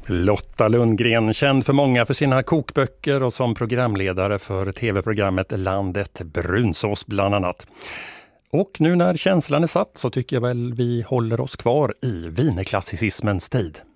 Lotta Lundgren, känd för många för sina kokböcker och som programledare för tv-programmet Landet Brunsås bland annat. Och nu när känslan är satt så tycker jag väl vi håller oss kvar i wienerklassicismens tid.